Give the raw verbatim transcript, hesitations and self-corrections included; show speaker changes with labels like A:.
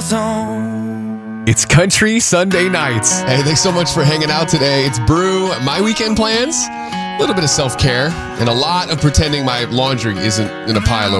A: zone.
B: It's Country Sunday Nights.
C: Hey, thanks so much for hanging out today. It's Brew. My weekend plans, a little bit of self-care, and a lot of pretending my laundry isn't in a pile over